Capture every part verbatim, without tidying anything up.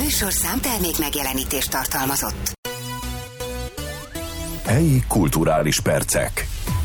műsorszám termék megjelenítést tartalmazott. Helyi kulturális percek.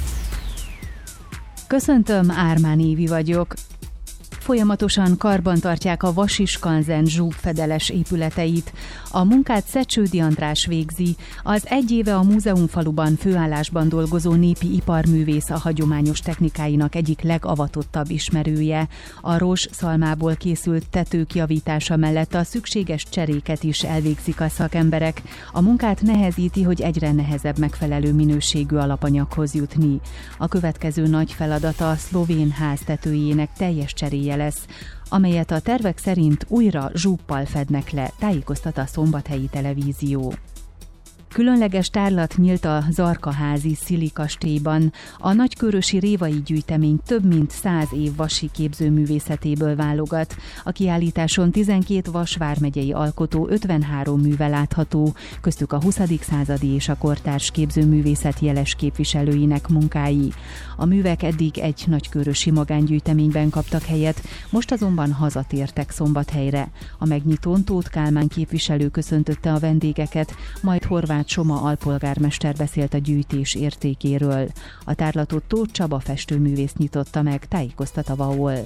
Köszöntöm, Ármán Évi vagyok. Folyamatosan karbantartják a Vasiskanzen zsúbfedeles épületeit. A munkát Szecsődi András végzi, az egy éve a múzeumfaluban főállásban dolgozó népi iparművész a hagyományos technikáinak egyik legavatottabb ismerője. A rozs szalmából készült tetők javítása mellett a szükséges cseréket is elvégzik a szakemberek. A munkát nehezíti, hogy egyre nehezebb megfelelő minőségű alapanyaghoz jutni. A következő nagy feladata a szlovén ház tetőjének teljes cseréje lesz, amelyet a tervek szerint újra zsúppal fednek le, tájékoztat a Szombathelyi Televízió. Különleges tárlat nyílt a Zarkaházi Szili kastélyban. A nagykőrösi révai gyűjtemény több mint száz év vasi képzőművészetéből válogat. A kiállításon tizenkét Vas vármegyei alkotó ötvenhárom műve látható, köztük a huszadik századi és a kortárs képzőművészet jeles képviselőinek munkái. A művek eddig egy nagykőrösi magángyűjteményben kaptak helyet, most azonban hazatértek Szombathelyre. A megnyitón Tóth Kálmán képviselő köszöntötte a vendégeket, majd Horváth Soma alpolgármester beszélt a gyűjtés értékéről. A tárlatot Tóth Csaba festőművész nyitotta meg, tájékoztat a VAOL.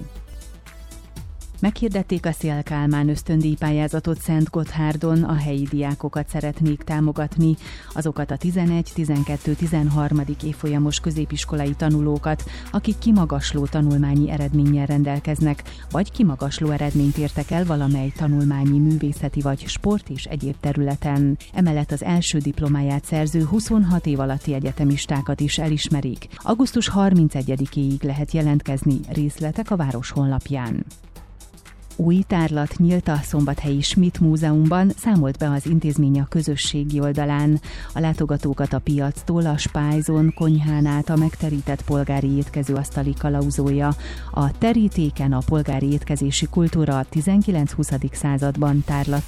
Meghirdették a Széll Kálmán ösztöndíjpályázatot Szentgotthárdon, a helyi diákokat szeretnék támogatni, azokat a tizenegy, tizenkettő, tizenharmadik évfolyamos középiskolai tanulókat, akik kimagasló tanulmányi eredménnyel rendelkeznek, vagy kimagasló eredményt értek el valamely tanulmányi, művészeti vagy sport és egyéb területen. Emellett az első diplomáját szerző huszonhat év alatti egyetemistákat is elismerik. augusztus harmincegyedikéig lehet jelentkezni, részletek a város honlapján. Új tárlat nyílt a Szombathelyi Schmidt Múzeumban, számolt be az intézmény a közösségi oldalán. A látogatókat a piactól, a spájzon, konyhán át a megterített polgári étkezőasztali kalauzolja. A terítéken a polgári étkezési kultúra a tizenkilenc-huszadik században tárlata.